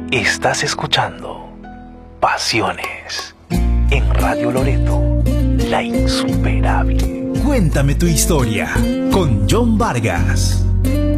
Estás escuchando Pasiones en Radio Loreto, la insuperable. Cuéntame tu historia con John Vargas.